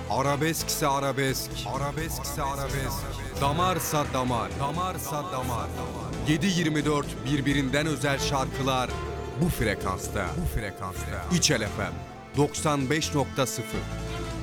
Arabeskse arabesk, arabeskse arabesk. Damarsa damar, damarsa damar. 7/24 birbirinden özel şarkılar bu frekansta. İçel FM 95.0